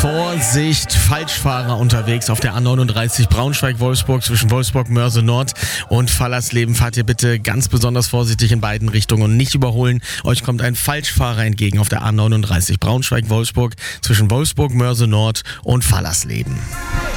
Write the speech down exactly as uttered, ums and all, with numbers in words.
Vorsicht, Falschfahrer unterwegs auf der A neununddreißig Braunschweig-Wolfsburg zwischen Wolfsburg-Mörse-Nord und Fallersleben. Fahrt ihr bitte ganz besonders vorsichtig in beiden Richtungen und nicht überholen. Euch kommt ein Falschfahrer entgegen auf der A neununddreißig Braunschweig-Wolfsburg zwischen Wolfsburg-Mörse-Nord und Fallersleben.